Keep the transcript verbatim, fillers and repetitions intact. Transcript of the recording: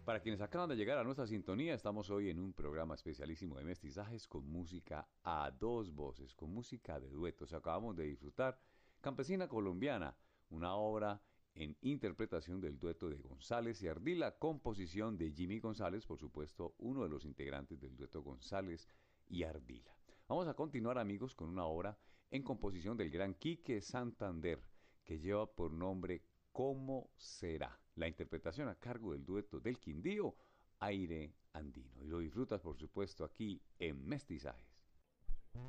Para quienes acaban de llegar a nuestra sintonía, estamos hoy en un programa especialísimo de mestizajes con música a dos voces, con música de duetos. Acabamos de disfrutar Campesina Colombiana, una obra en interpretación del dueto de González y Ardila, composición de Jimmy González, por supuesto, uno de los integrantes del dueto González y Ardila. Vamos a continuar, amigos, con una obra en composición del gran Quique Santander, que lleva por nombre ¿Cómo será? La interpretación a cargo del dueto del Quindío, Aire Andino. Y lo disfrutas, por supuesto, aquí en Mestizajes.